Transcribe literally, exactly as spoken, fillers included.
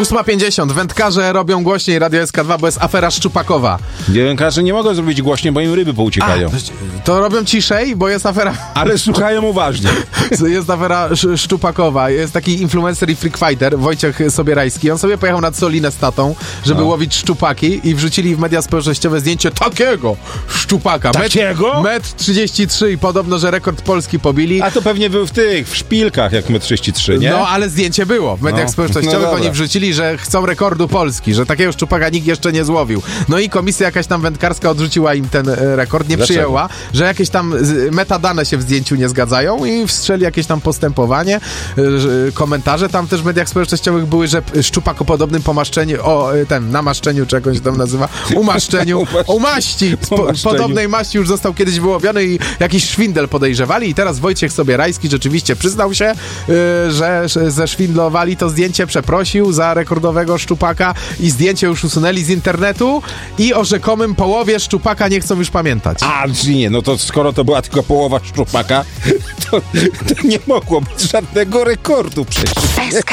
ósma pięćdziesiąt. Wędkarze robią głośniej Radio S K dwa, bo jest afera szczupakowa. Wędkarze nie mogą zrobić głośniej, bo im ryby pouciekają. A, to robią ciszej, bo jest afera... Ale słuchają uważnie. Jest afera sz- szczupakowa. Jest taki influencer i freak fighter, Wojciech Sobierajski. On sobie pojechał nad Solinę z tatą, żeby no. łowić szczupaki i wrzucili w media społecznościowe zdjęcie takiego szczupaka. Takiego? metr trzydzieści trzy i podobno, że rekord polski pobili. A to pewnie był w tych, w szpilkach, jak metr trzydzieści trzy, nie? No, ale zdjęcie było w mediach no. społecznościowych. No oni wrzucili, że chcą rekordu Polski, że takiego szczupaka nikt jeszcze nie złowił. No i komisja jakaś tam wędkarska odrzuciła im ten e, rekord, nie Dlaczego? przyjęła, że jakieś tam z, metadane się w zdjęciu nie zgadzają i wstrzeli jakieś tam postępowanie. E, że, komentarze tam też w mediach społecznościowych były, że szczupak o podobnym pomaszczeniu, o e, ten, namaszczeniu, czy jakoś tam nazywa, umaszczeniu, o maści, po, podobnej maści już został kiedyś wyłowiony i jakiś szwindel podejrzewali i teraz Wojciech Sobierajski rzeczywiście przyznał się, e, że, że zeszwindlowali to zdjęcie, przeprosił za rekordowego szczupaka i zdjęcie już usunęli z internetu i o rzekomym połowie szczupaka nie chcą już pamiętać. A, czyli nie, no to skoro to była tylko połowa szczupaka, to, to nie mogło być żadnego rekordu przecież.